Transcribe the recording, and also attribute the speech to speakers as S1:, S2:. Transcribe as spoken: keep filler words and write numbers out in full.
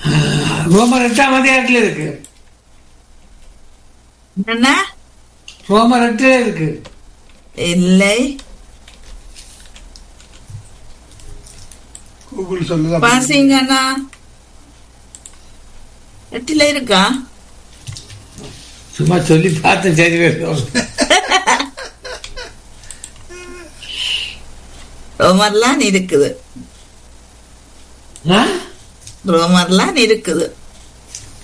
S1: ரோமர் எட்டாம் அதிகாரத்தில் இருக்கு.
S2: என்ன?
S1: ரோமர் எட்டுல இருக்கு.
S2: இல்லை.
S3: கூகுள் சொல்லுதா?
S2: பாசிங்கண்ணா, எட்டுல இருக்கா?
S1: சும்மா சொல்லி பார்த்து சரி வரும்.
S2: ரோமர்லாம் இருக்குது, ரோமர்லாம் இருக்குது.